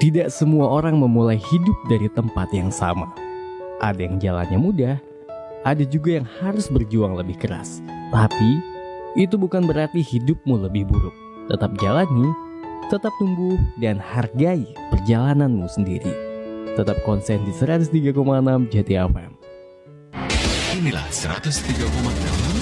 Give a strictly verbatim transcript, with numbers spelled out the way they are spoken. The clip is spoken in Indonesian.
Tidak semua orang memulai hidup dari tempat yang sama. Ada yang jalannya mudah, ada juga yang harus berjuang lebih keras. Tapi itu bukan berarti hidupmu lebih buruk. Tetap jalani, tetap tumbuh, dan hargai perjalananmu sendiri. Tetap konsen di seratus tiga koma enam Jati F M. Inilah seratus tiga koma enam